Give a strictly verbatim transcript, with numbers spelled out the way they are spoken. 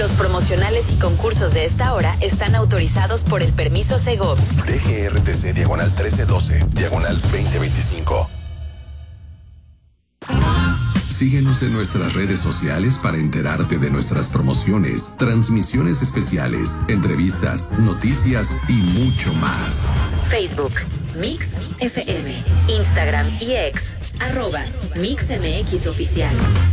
Los promocionales y concursos de esta hora están autorizados por el permiso Segov. D G R T C diagonal trece doce, diagonal veinte veinticinco. Síguenos en nuestras redes sociales para enterarte de nuestras promociones, transmisiones especiales, entrevistas, noticias y mucho más. Facebook, Mix F M, Instagram y X, arroba Mix M X Oficial.